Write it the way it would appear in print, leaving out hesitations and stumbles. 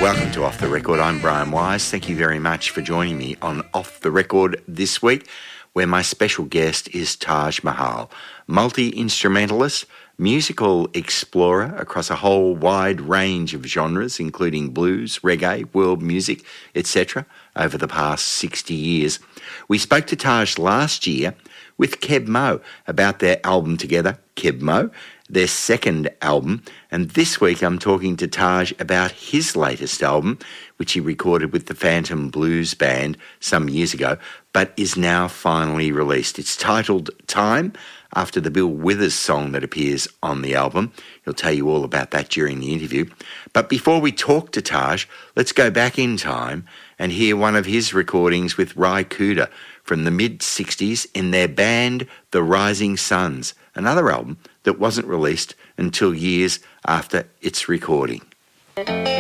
Welcome to Off the Record. I'm Brian Wise. Thank you very much for joining me on Off the Record this week, where my special guest is Taj Mahal, multi-instrumentalist, musical explorer across a whole wide range of genres, including blues, reggae, world music, etc., over the past 60 years. We spoke to Taj last year with Keb Mo about their album together, Keb Mo, their second album, and this week I'm talking to Taj about his latest album, which he recorded with the Phantom Blues Band some years ago, but is now finally released. It's titled Time, after the Bill Withers song that appears on the album. He'll tell you all about that during the interview. But before we talk to Taj, let's go back in time and hear one of his recordings with Ry Cooder from the mid-60s in their band The Rising Suns, another album that wasn't released until years after its recording.